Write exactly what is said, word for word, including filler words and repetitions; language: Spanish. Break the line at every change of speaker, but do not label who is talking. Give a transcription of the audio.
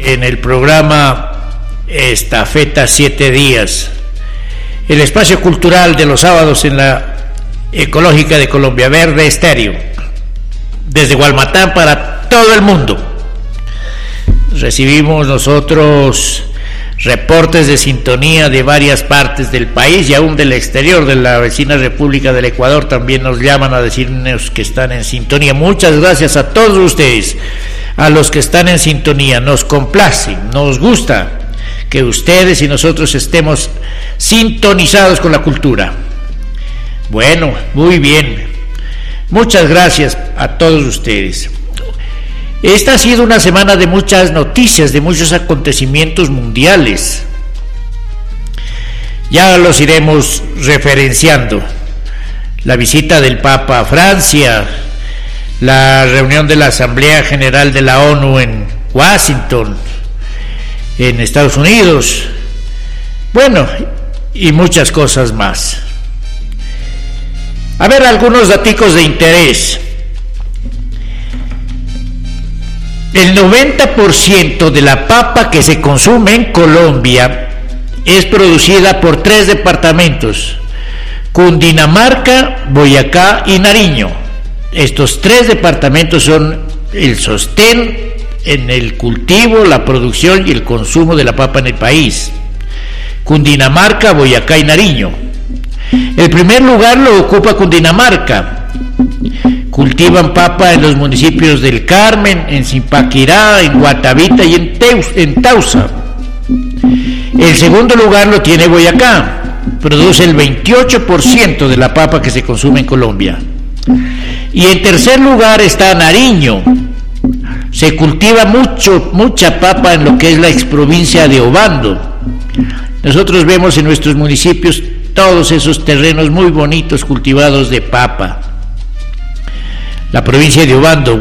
en el programa Estafeta Siete Días, el espacio cultural de los sábados en la Ecológica de Colombia Verde Estéreo, desde Gualmatán para todo el mundo. Recibimos nosotros reportes de sintonía de varias partes del país y aún del exterior, de la vecina República del Ecuador. También nos llaman a decirnos que están en sintonía. Muchas gracias a todos ustedes, a los que están en sintonía. Nos complace, nos gusta que ustedes y nosotros estemos sintonizados con la cultura. Bueno, muy bien. Muchas gracias a todos ustedes. Esta ha sido una semana de muchas noticias, de muchos acontecimientos mundiales. Ya los iremos referenciando. La visita del Papa a Francia, la reunión de la Asamblea General de la ONU en Washington, en Estados Unidos, bueno, y muchas cosas más. A ver, algunos daticos de interés. El noventa por ciento de la papa que se consume en Colombia es producida por tres departamentos: Cundinamarca, Boyacá y Nariño. Estos tres departamentos son el sostén en el cultivo, la producción y el consumo de la papa en el país: Cundinamarca, Boyacá y Nariño. El primer lugar lo ocupa Cundinamarca. Cultivan papa en los municipios del Carmen, en Zipaquirá, en Guatavita y en, Teus, en Tausa. El segundo lugar lo tiene Boyacá. Produce el veintiocho por ciento de la papa que se consume en Colombia. Y en tercer lugar está Nariño. Se cultiva mucho, mucha papa en lo que es la exprovincia de Obando. Nosotros vemos en nuestros municipios todos esos terrenos muy bonitos cultivados de papa. La provincia de Obando,